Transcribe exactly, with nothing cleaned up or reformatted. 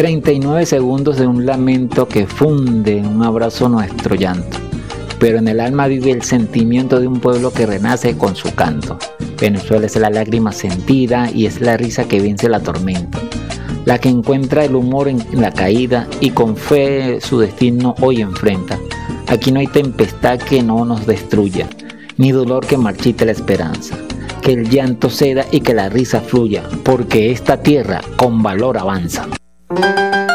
treinta y nueve segundos de un lamento que funde en un abrazo nuestro llanto, pero en el alma vive el sentimiento de un pueblo que renace con su canto. Venezuela es la lágrima sentida y es la risa que vence la tormenta, la que encuentra el humor en la caída y con fe su destino hoy enfrenta. Aquí no hay tempestad que no nos destruya, ni dolor que marchite la esperanza. Que el llanto ceda y que la risa fluya, porque esta tierra con valor avanza.